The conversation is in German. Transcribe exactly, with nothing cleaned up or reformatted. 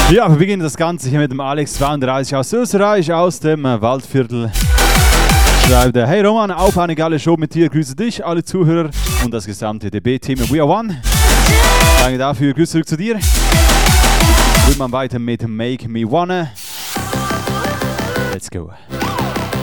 Ja, wir beginnen das Ganze hier mit dem Alex zweiunddreißig aus Österreich, aus dem äh, Waldviertel. Schreibt er, hey Roman, auf eine geile Show mit dir, grüße dich, alle Zuhörer und das gesamte D B-Team We Are One. Danke dafür, grüße zurück zu dir. Geht man weiter mit Make Me Wanna. Let's go.